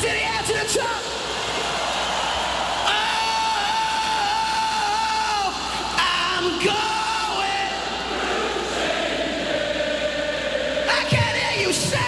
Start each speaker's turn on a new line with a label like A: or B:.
A: the air to the top. Oh, I'm going. I can't hear you say.